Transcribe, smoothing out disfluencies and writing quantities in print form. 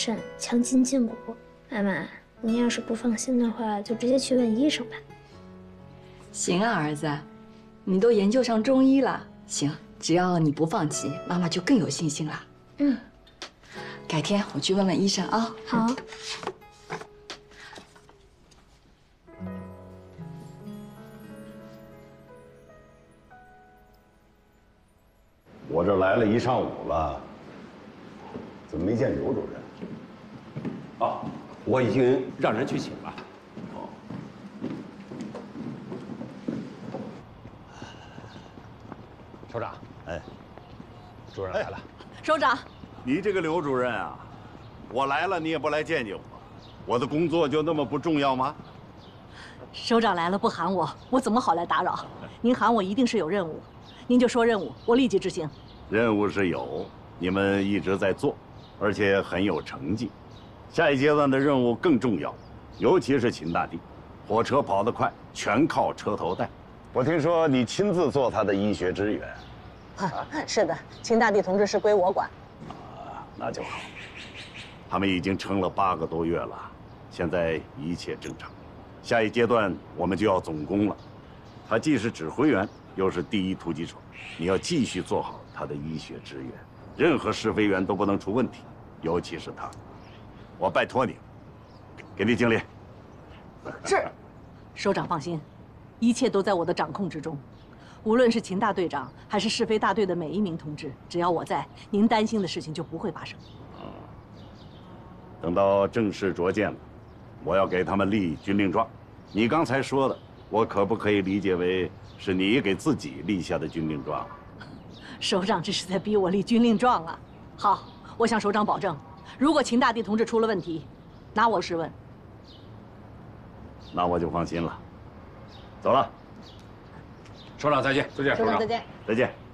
肾，强筋筋骨。妈妈，您要是不放心的话，就直接去问医生吧。 行啊，儿子，你都研究上中医了。行，只要你不放弃，妈妈就更有信心了。 嗯， 改天我去问问医生啊。 好。 我这来了一上午了，怎么没见刘主任？ 哦，我已经让人去请了。 哦， 首长， 哎， 主任来了。 首长， 你这个刘主任啊，我来了你也不来见见我，我的工作就那么不重要吗？ 首长来了不喊我，我怎么好来打扰？您喊我一定是有任务，您就说任务，我立即执行。 任务是有，你们一直在做，而且很有成绩。下一阶段的任务更重要，尤其是秦大帝，火车跑得快，全靠车头带。我听说你亲自做他的医学支援。 是的，秦大帝同志是归我管。 啊，那就好。他们已经撑了8个多月了，现在一切正常。下一阶段我们就要总攻了。他既是指挥员，又是第一突击手，你要继续做好他的医学支援，任何试飞员都不能出问题，尤其是他。我拜托你，给你敬礼。 是，首长放心，一切都在我的掌控之中。无论是秦大队长，还是试飞大队的每一名同志，只要我在，您担心的事情就不会发生。 等到正式着舰了，我要给他们立军令状。你刚才说的，我可不可以理解为是你给自己立下的军令状？ 首长这是在逼我立军令状啊！好，我向首长保证，如果秦大帝同志出了问题，拿我试问。 那我就放心了。走了， 首长再见，再见， 首长再见。 再见。